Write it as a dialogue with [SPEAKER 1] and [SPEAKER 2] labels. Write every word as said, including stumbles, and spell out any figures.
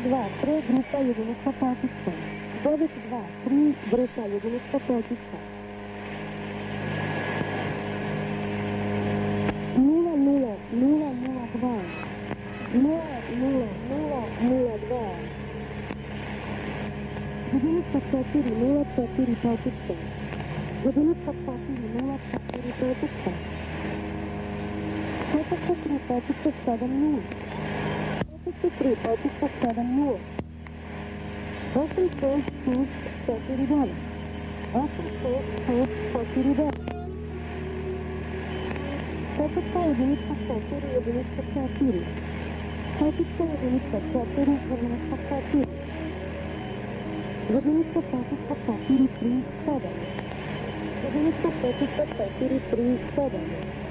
[SPEAKER 1] два три, група единица пятица. девять два три, группа единица пятица. нула нула нула нула два. нула нула нула нула два. Единица четыре нула четыре пятица. Единица четыре нула четыре пятица. Пятица три пятица семь нуль. Пятица три пятица семь нуль. Восемь шесть шесть четыре девять. Восемь шесть шесть четыре девять. Пятица единица четыре единица четыре. Пятица единица четыре единица четыре. Единица пятица четыре три семь. Единица пятица четыре три семь.